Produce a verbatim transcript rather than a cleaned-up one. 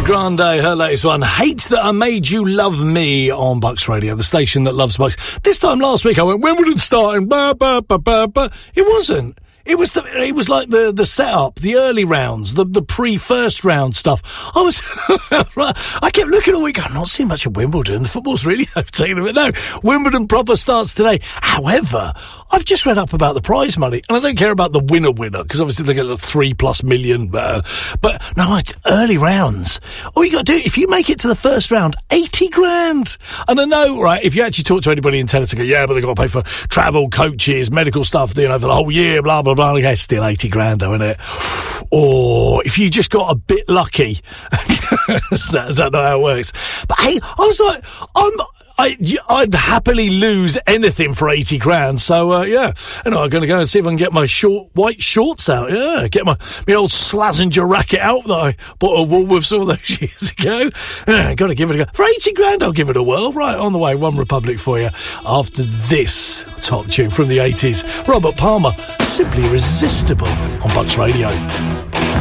Grande, her latest one, Hate That I Made You Love Me, on Bucks Radio, the station that loves Bucks. This time last week I went, Wimbledon starting, bah, bah, bah, bah, bah. It wasn't. It was the, it was like the, the setup, the early rounds, the, the pre-first round stuff. I was, I kept looking all week, I'm not seeing much of Wimbledon. The football's really overtaken it. No, Wimbledon proper starts today. However, I've just read up about the prize money, and I don't care about the winner winner, because obviously they get the three plus million, uh, but no, it's early rounds. All you got to do, if you make it to the first round, eighty grand. And I know, right, if you actually talk to anybody in tennis, they go, yeah, but they've got to pay for travel, coaches, medical stuff, you know, for the whole year, blah, blah, blah. Okay, still eighty grand though, isn't it? Or if you just got a bit lucky, is that, is that not how it works? But hey, I was like, I'm, I, I'd happily lose anything for eighty grand. So, uh, yeah, you know, I'm going to go and see if I can get my short white shorts out. Yeah, get my, my old Slazenger racket out that I bought at Woolworths all those years ago. Yeah, got to give it a go. For eighty grand, I'll give it a whirl. Right, on the way, One Republic for you. After this top tune from the eighties, Robert Palmer, Simply Irresistible, on Bucks Radio.